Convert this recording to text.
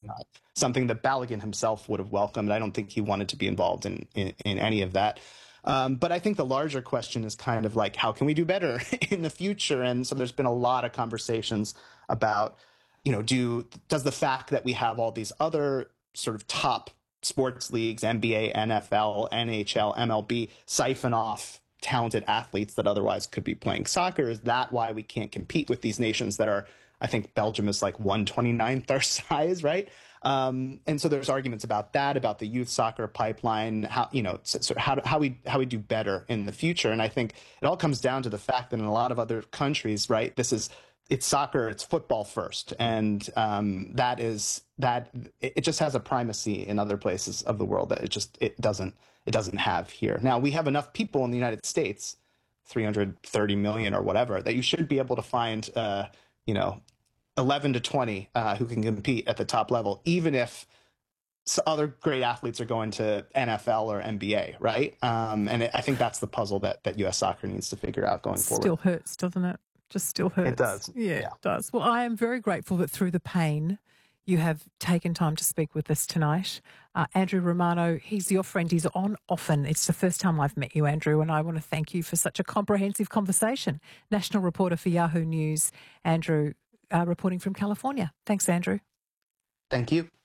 not something that Balogun himself would have welcomed. I don't think he wanted to be involved in any of that. But I think the larger question is kind of like, how can we do better in the future? And so there's been a lot of conversations about, does the fact that we have all these other sort of top sports leagues, NBA, NFL, NHL, MLB, siphon off talented athletes that otherwise could be playing soccer? Is that why we can't compete with these nations that are, I think Belgium is like 1/29th our size, right? And so there's arguments about that, about the youth soccer pipeline, how we do better in the future. And I think it all comes down to the fact that in a lot of other countries, right, it's soccer, it's football first. And it just has a primacy in other places of the world that it doesn't have here. Now, we have enough people in the United States, 330 million or whatever, that you should be able to find, 11 to 20 who can compete at the top level, even if other great athletes are going to NFL or NBA, right? I think that's the puzzle that U.S. soccer needs to figure out going forward. Still hurts, doesn't it? Just still hurts. It does. Yeah, it does. Well, I am very grateful that through the pain, you have taken time to speak with us tonight. Andrew Romano, he's your friend. He's on often. It's the first time I've met you, Andrew, and I want to thank you for such a comprehensive conversation. National reporter for Yahoo News, Andrew, reporting from California. Thanks, Andrew. Thank you.